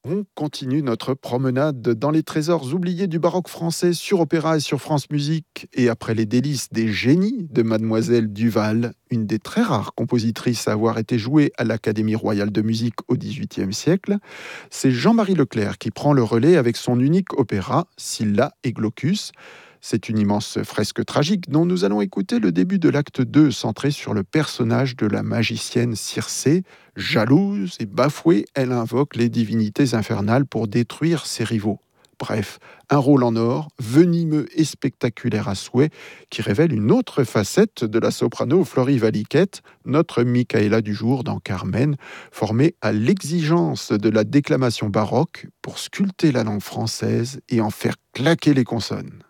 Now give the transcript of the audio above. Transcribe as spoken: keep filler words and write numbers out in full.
On continue notre promenade dans les trésors oubliés du baroque français sur Opéra et sur France Musique. Et après les délices des génies de Mademoiselle Duval, une des très rares compositrices à avoir été jouée à l'Académie royale de musique au dix-huitième siècle, c'est Jean-Marie Leclerc qui prend le relais avec son unique opéra, Scylla et Glaucus. C'est une immense fresque tragique dont nous allons écouter le début de l'acte deux, centré sur le personnage de la magicienne Circé. Jalouse et bafouée, elle invoque les divinités infernales pour détruire ses rivaux. Bref, un rôle en or, venimeux et spectaculaire à souhait, qui révèle une autre facette de la soprano Florie Valiquette, notre Micaëla du jour dans Carmen, formée à l'exigence de la déclamation baroque pour sculpter la langue française et en faire claquer les consonnes.